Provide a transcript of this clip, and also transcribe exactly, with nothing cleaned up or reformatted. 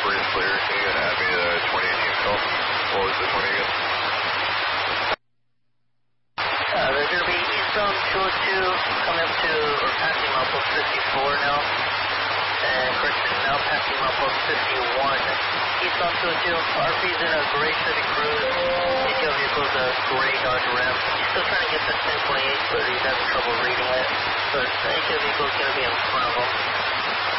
twenty-three is clear. Can you add me the twenty eighteen call? What was the twenty again? Uh, they're going to be eastbound two oh two, coming up to, or passing milepost fifty-four now. And correction, now passing milepost fifty-one. Eastbound two oh two, R P's in a gray Civic Cruise. D T L vehicle's a gray Dodge Ram. He's still trying to get that ten twenty-eight, but he's having trouble reading it. But the A T V vehicle's going to be in front of him.